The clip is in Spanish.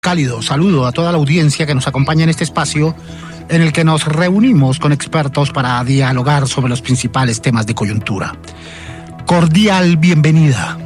Cálido saludo a toda la audiencia que nos acompaña en este espacio en el que nos reunimos con expertos para dialogar sobre los principales temas de coyuntura. Cordial bienvenida.